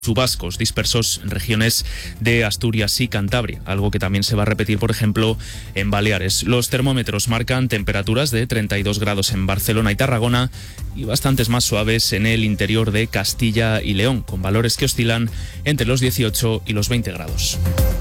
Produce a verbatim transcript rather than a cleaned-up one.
chubascos dispersos en regiones de Asturias y Cantabria, algo que también se va a repetir, por ejemplo, en Baleares. Los termómetros marcan temperaturas de treinta y dos grados en Barcelona y Tarragona y bastantes más suaves en el interior de Castilla y León, con valores que oscilan entre los dieciocho y los veinte grados.